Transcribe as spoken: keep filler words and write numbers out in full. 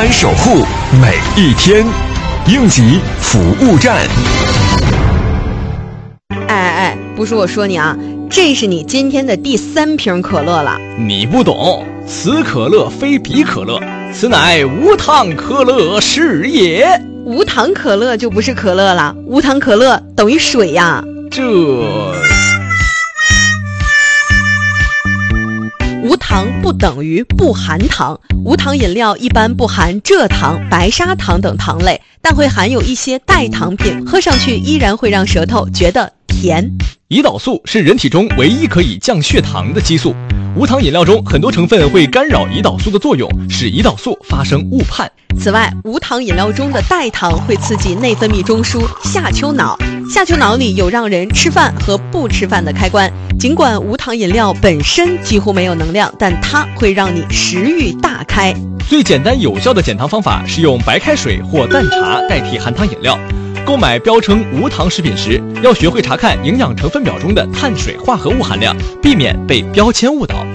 感守护每一天。应急服务站。 哎哎哎，不是我说你啊，这是你今天的第三瓶可乐了。 你不懂，此可乐非彼可乐，此乃无糖可乐是也。 无糖可乐就不是可乐了，无糖可乐等于水呀。 这无糖不等于不含糖，无糖饮料一般不含蔗糖、白砂糖等糖类，但会含有一些代糖品，喝上去依然会让舌头觉得甜。 胰岛素是人体中唯一可以降血糖的激素，无糖饮料中很多成分会干扰胰岛素的作用，使胰岛素发生误判。 此外，无糖饮料中的代糖会刺激内分泌中枢下丘脑，下丘脑里有让人吃饭和不吃饭的开关。尽管无糖饮料本身几乎没有能量，但它会让你食欲大开。 最简单有效的减糖方法是用白开水或淡茶代替含糖饮料。购买标称无糖食品时，要学会查看营养成分表中的碳水化合物含量，避免被标签误导。